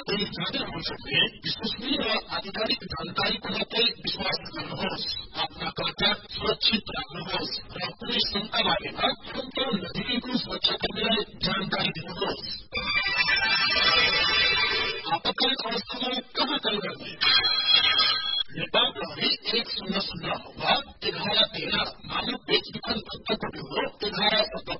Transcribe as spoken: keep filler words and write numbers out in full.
कोही जाँदै हुनुहुन्छ भने विश्वसनीय र आधिकारिक जानकारीको मात्रै विश्वास गर्नुहोस्। आफ्ना कागजात सुरक्षित राख्नुहोस् र कुनै शंका लागेमा तुरन्त नजिकैको सुरक्षाकर्मीलाई जानकारी दिनुहोस्। आपतकालीन अवस्थामा कहाँ कल गर्ने? नेपाल प्रहरी एक शून्य शून्य वा एघार तेह्र मानव बेचबिखन पत्रको ब्युरो एघार सत्र